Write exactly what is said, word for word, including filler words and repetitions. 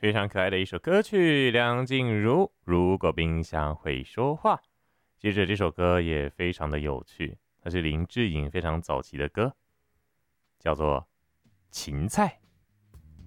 非常可爱的一首歌曲，梁静茹。如果冰箱会说话。接着这首歌也非常的有趣，它是林志颖非常早期的歌，叫做《芹菜》。